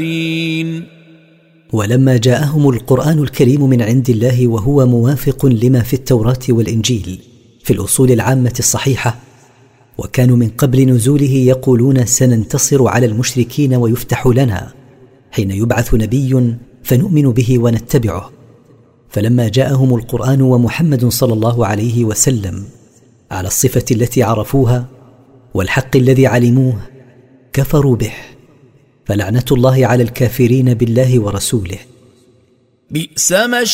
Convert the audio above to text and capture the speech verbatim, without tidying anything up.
ولما جاءهم القرآن الكريم من عند الله وهو موافق لما في التوراة والإنجيل في الأصول العامة الصحيحة، وكانوا من قبل نزوله يقولون سننتصر على المشركين ويفتح لنا، حين يبعث نبي فنؤمن به ونتبعه. فلما جاءهم القرآن ومحمد صلى الله عليه وسلم على الصفة التي عرفوها والحق الذي علموه كفروا به، فلعنة الله على الكافرين بالله ورسوله. بئس ما